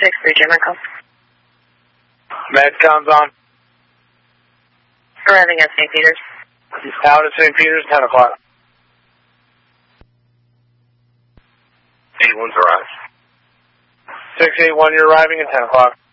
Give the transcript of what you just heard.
6-3 German call. Medcom's on. Arriving at St. Peter's. Out at St. Peter's, 10 o'clock. 81's arrived. 681, you're arriving at 10 o'clock.